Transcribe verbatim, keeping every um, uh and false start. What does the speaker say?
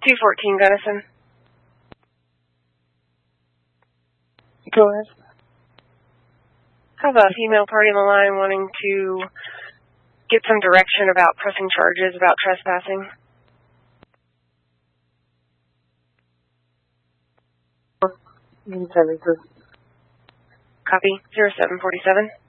two fourteen Gunnison. Go ahead. I have a female party on the line wanting to get some direction about pressing charges about trespassing. Services. Copy. zero seven forty-seven.